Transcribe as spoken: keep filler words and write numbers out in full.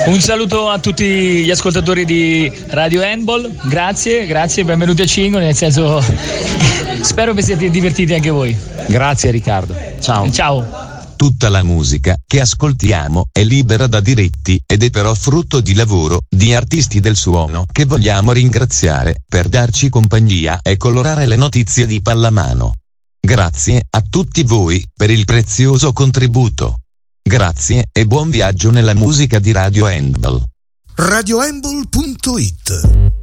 Un saluto a tutti gli ascoltatori di Radio Handball, grazie, grazie, benvenuti a Cingo, nel senso spero vi siate divertiti anche voi. Grazie Riccardo, ciao. Ciao. Tutta la musica che ascoltiamo è libera da diritti ed è però frutto di lavoro di artisti del suono che vogliamo ringraziare per darci compagnia e colorare le notizie di pallamano. Grazie a tutti voi per il prezioso contributo. Grazie e buon viaggio nella musica di Radio Handball. radio handball punto it